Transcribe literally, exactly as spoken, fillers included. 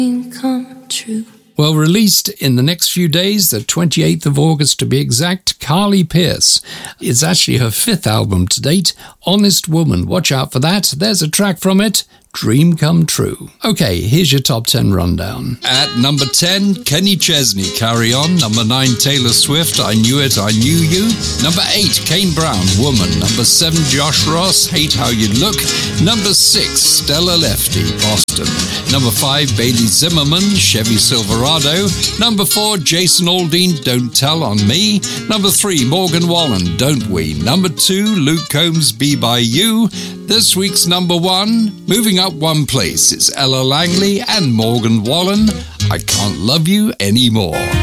Come true. Well, released in the next few days, the twenty-eighth of August to be exact, Carly Pearce. It's actually her fifth album to date, Honest Woman. Watch out for that. There's a track from it, Dream Come True. Okay, here's your top ten rundown. At number ten, Kenny Chesney, Carry On. Number nine, Taylor Swift, I Knew It, I Knew You. Number eight, Kane Brown, Woman. Number seven, Josh Ross, Hate How You Look. Number six, Stella Lefty, Boston. Number five, Bailey Zimmerman, Chevy Silverado. Number four, Jason Aldean, Don't Tell on Me. Number three, Morgan Wallen, Don't We. Number two, Luke Combs, Be By You. This week's number one, moving up one place, it's Ella Langley and Morgan Wallen, I Can't Love You Anymore.